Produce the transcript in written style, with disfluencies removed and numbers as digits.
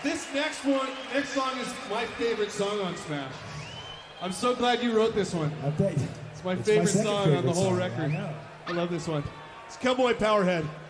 This next song is my favorite song on Smash. I'm so glad you wrote this one. I bet. It's my favorite song on the whole record. I know. I love this one. It's Cowboy Powerhead.